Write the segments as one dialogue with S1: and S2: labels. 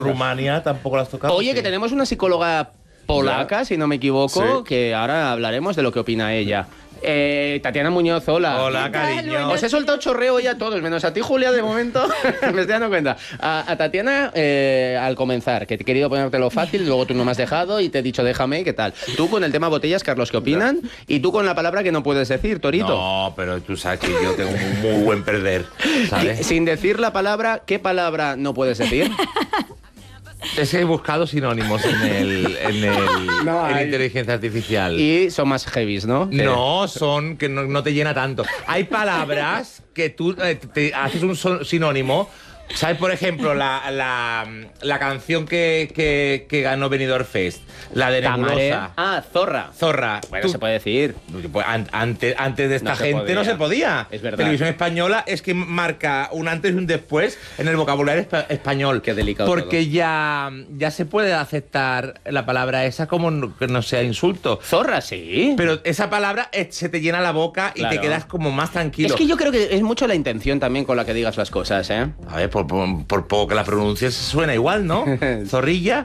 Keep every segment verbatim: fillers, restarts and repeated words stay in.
S1: Rumania tampoco la has tocado.
S2: Oye,
S1: sí.
S2: que tenemos una psicóloga polaca, ya. si no me equivoco, sí. que ahora hablaremos de lo que opina ella. Eh, Tatiana Muñoz, hola.
S1: Hola, cariño.
S2: Os he soltado chorreo ya a todos, menos a ti, Julia, de momento. Me estoy dando cuenta. A, a Tatiana, eh, al comenzar, que he querido ponértelo fácil, luego tú no me has dejado y te he dicho déjame, ¿qué tal? Tú con el tema botellas, Carlos, ¿qué opinan? Y tú con la palabra que no puedes decir, Torito.
S1: No, pero tú sabes que yo tengo un muy buen perder, ¿sabes?
S2: Sin decir la palabra, ¿qué palabra no puedes decir?
S1: Es que he buscado sinónimos en el en, el,
S2: no,
S1: en
S2: hay...
S1: inteligencia artificial.
S2: Y son más heavies, ¿no?
S1: No, son que no, no te llena tanto. Hay palabras que tú eh, te haces un son, sinónimo. ¿Sabes, por ejemplo, la, la, la canción que, que, que ganó Benidorm Fest? La de Nebulosa.
S2: Ah, Zorra.
S1: Zorra.
S2: Bueno,
S1: tú,
S2: se puede decir.
S1: Pues, an, antes, antes de esta
S2: no
S1: gente
S2: podía.
S1: no se podía.
S2: Es verdad.
S1: Televisión Española es que marca un antes y un después en el vocabulario espa español.
S2: Qué delicado.
S1: Porque
S2: todo.
S1: ya, ya se puede aceptar la palabra esa como que no sea insulto.
S2: Zorra, sí.
S1: Pero esa palabra eh, se te llena la boca y
S2: claro.
S1: te quedas como más tranquilo.
S2: Es que yo creo que es mucho la intención también con la que digas las cosas, ¿eh?
S1: A ver, por, por, por poco que la pronuncies suena igual, ¿no? Zorrilla.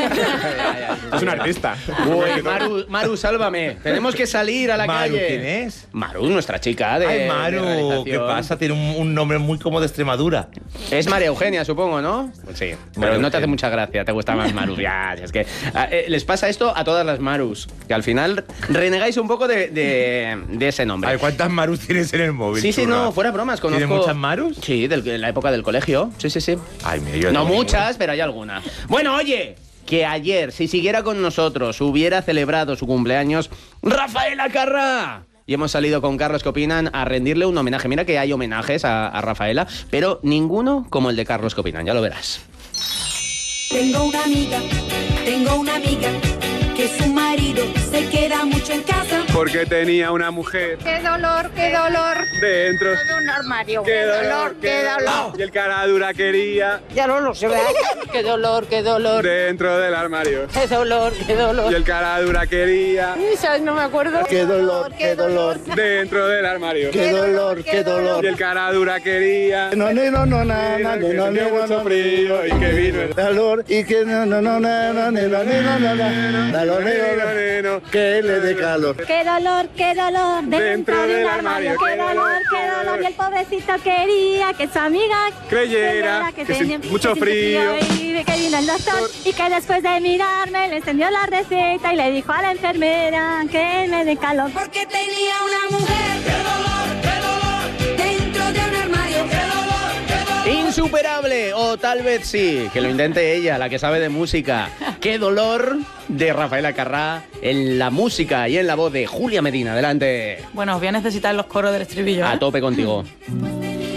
S3: Es un artista.
S2: Uy, Maru, Maru, sálvame. Tenemos que salir a la
S1: Maru,
S2: calle.
S1: ¿quién es?
S2: Maru, nuestra chica de
S1: Ay, Maru,
S2: de
S1: ¿qué pasa? Tiene un, un nombre muy como de Extremadura.
S2: Es María Eugenia, supongo, ¿no? Pues sí. Pero
S1: María
S2: no te hace
S1: Eugenia.
S2: mucha gracia, te gusta más Maru. Ya, es que eh, les pasa esto a todas las Marus, que al final renegáis un poco de, de, de ese nombre.
S1: A ver, ¿cuántas Marus tienes en el móvil?
S2: Sí, sí,
S1: churra?
S2: no, fuera bromas. Conozco...
S1: ¿Tienes muchas Marus?
S2: Sí, del- de la época del colegio. Sí, sí, sí.
S1: Ay, mira, yo
S2: No
S1: tengo
S2: muchas,
S1: ninguna.
S2: pero hay alguna. Bueno, oye, que ayer, si siguiera con nosotros, hubiera celebrado su cumpleaños Rafaela Carrà. Y hemos salido con Carlos, ¿qué opinan? A rendirle un homenaje. Mira que hay homenajes a, a Rafaela, pero ninguno como el de Carlos, ¿qué opinan? Ya lo verás.
S4: Tengo una amiga, tengo una amiga, que su marido se queda mucho en casa.
S3: Porque tenía una mujer
S5: Qué dolor, qué dolor.
S3: dentro.
S5: De un armario.
S3: Qué dolor,
S5: qué dolor.
S3: Y el cara dura quería
S5: Ya no lo sé, ¿verdad? Qué dolor, qué dolor.
S3: dentro del armario.
S5: Qué dolor, qué dolor.
S3: Y el cara dura quería
S5: ¿Sabes? No me acuerdo.
S6: Qué dolor, qué dolor.
S3: dentro del armario.
S6: Qué dolor, qué dolor.
S3: Y el cara dura quería
S6: No, no, no, no, no,
S3: Mira,
S6: no,
S3: que
S6: no,
S3: tenía
S6: no,
S3: mucho
S6: no,
S3: frío y que vino el
S6: dolor y que no, no, no, no, no, no, no, no, no, no, no, dolor,
S3: neno,
S6: que le dé calor.
S7: Qué dolor, qué dolor, dentro de un armario. Qué dolor, qué dolor. Y el pobrecito quería que su amiga
S3: creyera que
S7: tenía
S3: sin mucho
S7: que
S3: frío.
S7: Y que vino el doctor y que después de mirarme le encendió la receta y le dijo a la enfermera que me dé calor.
S4: Porque tenía una mujer. ¡Qué dolor, qué dolor! Dentro de un armario. ¡Qué dolor, qué dolor!
S2: Insuperable, o tal vez sí, que lo intente ella, la que sabe de música. Qué dolor de Rafaela Carrà en la música y en la voz de Julia Medina. Adelante.
S8: Bueno, os voy a necesitar los coros del estribillo, ¿eh?
S2: A tope contigo.